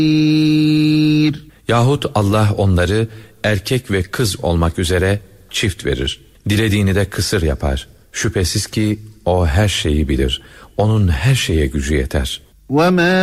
Yahut Allah onları erkek ve kız olmak üzere çift verir. Dilediğini de kısır yapar. Şüphesiz ki o her şeyi bilir. Onun her şeye gücü yeter.